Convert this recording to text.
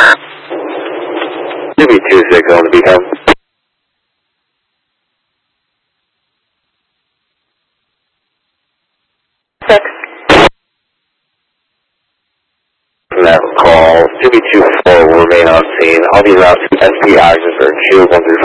2B26 on the beacon. 6. From that call, 2B24 will remain on scene. I'll be around SP Oxford, shield 1 through